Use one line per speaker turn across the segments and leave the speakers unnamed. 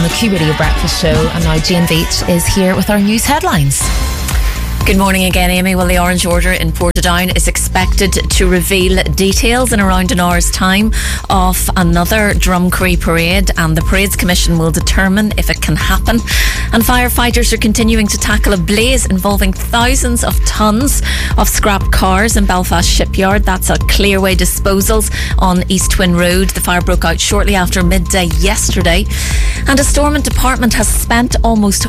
the Q Radio Breakfast Show. And now Jane Beach is here with our news headlines.
Good morning again, Amy. Well, the Orange Order in Portadown is expected to reveal details in around an hour's time of another Drumcree parade, and the Parades Commission will determine if it can happen. And firefighters are continuing to tackle a blaze involving thousands of tonnes of scrap cars in Belfast Shipyard. That's at Clearway Disposals on East Twin Road. The fire broke out shortly after midday yesterday. And a Stormont department has spent almost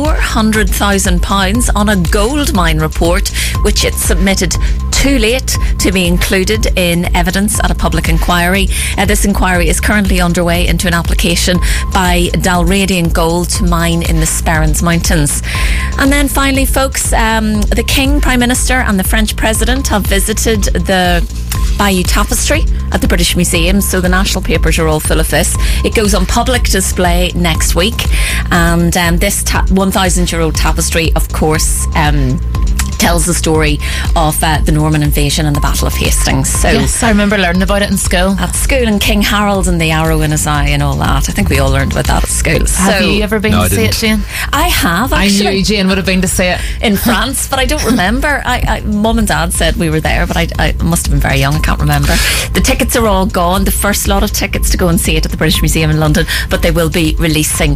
£400,000 on a gold mine report, which it submitted too late to be included in evidence at a public inquiry. This inquiry is currently underway into an application by Dalradian Gold to mine in the Sperrins Mountains. And then finally, folks, the King, Prime Minister and the French President have visited the Bayeux Tapestry at the British Museum, so the national papers are all full of this. It goes on public display next week, and this 1,000-year-old tapestry, of course, tells the story of the Norman invasion and the Battle of Hastings. So
yes, I remember learning about it in school.
At school, and King Harold and the arrow in his eye and all that. I think we all learned about that at school.
Have you ever been to see it, Jane?
I have, actually.
I knew Jane would have been to see it.
In France, but I don't remember. Mum and Dad said we were there, but I must have been very young. I can't remember. The tickets are all gone. The first lot of tickets to go and see it at the British Museum in London, but they will be releasing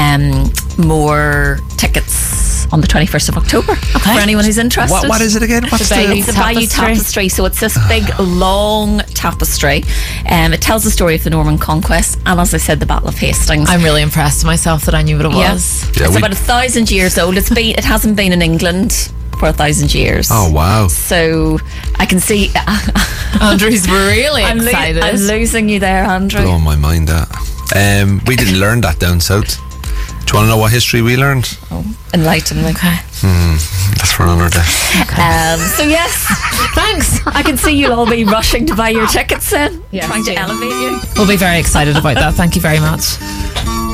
more tickets on the 21st of October for anyone who's interested.
What is it again? What's
the Bayeux Tapestry. So it's this big long tapestry. It tells the story of the Norman conquest and, as I said, the Battle of Hastings.
I'm really impressed with myself that I knew what it was.
Yeah, it's about 1,000 years old. It hasn't been in England for 1,000 years.
Oh wow.
So I can see
Andrew's really excited.
I'm losing you there, Andrew.
Blowing my mind that. We didn't learn that down south. Do you want to know what history we learned?
Oh, enlighten me.
Okay.
That's for another day.
So yes, thanks. I can see you'll all be rushing to buy your tickets then.
Yes,
trying to elevate you.
We'll be very excited about that. Thank you very much.